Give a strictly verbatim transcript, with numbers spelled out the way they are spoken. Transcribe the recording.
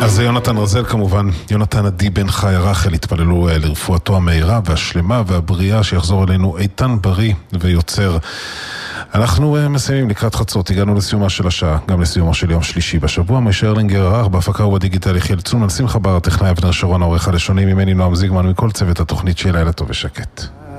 אז זה יונתן רזל כמובן, יונתן עדי בן חי רחל, התפללו לרפואתו המהירה והשלמה והבריאה, שיחזור אלינו איתן בריא ויוצר. אנחנו מסיימים לקראת חצות, הגענו לסיומה של השעה, גם לסיומו של יום שלישי בשבוע. משה ארלינגר ערך, בהפקה ובדיגיטל יחיאל צונן, שמחה בר, הטכנאי אבנר שרון, העורך הלשוני, ממני נועם זיגמן, מכל צוות התוכנית, שיהיה לילה טוב ושקט.